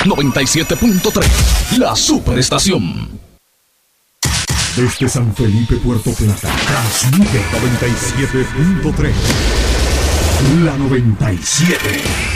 97.3, la superestación. Desde San Felipe, Puerto Plata, transmite 97.3. La 97.